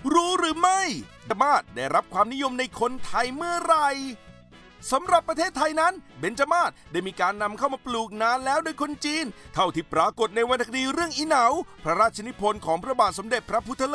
รู้หรือไม่เบญจมาศได้รับความนิยมในคนไทยเมื่อไหร่สำหรับประเทศไทยนั้นเบญจมาศได้มีการนำเข้ามาปลูกนานแล้วโดยคนจีนเท่าที่ปรากฏในวรรณคดีเรื่องอีเหนาพระราชนิพนธ์ของพระบาทสมเด็จพระพุทธเลิศ